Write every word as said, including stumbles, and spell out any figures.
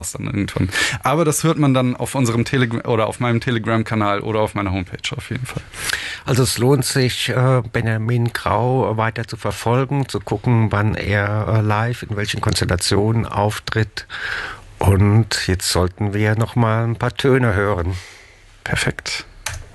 dann irgendwann. Aber das hört man dann auf unserem Telegram oder auf meinem Telegram-Kanal oder auf meiner Homepage auf jeden Fall. Also es lohnt sich, äh, Benjamin Grau weiter zu verfolgen, zu gucken, wann er äh, live, in welchen Konstellationen auftritt. Und jetzt sollten wir noch mal ein paar Töne hören. Perfekt.